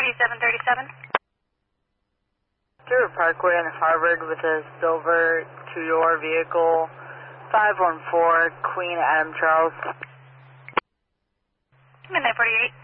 4737. Stewart Parkway in Harvard with a silver two-door vehicle, 514 Queen Adam Charles. Midnight 48.